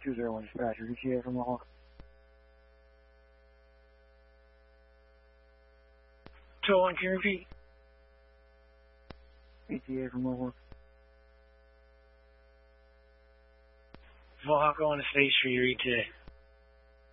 201 dispatcher, ETA from Mohawk. 201, can you repeat? ETA from Mohawk. Mohawk on the stage for your ETA.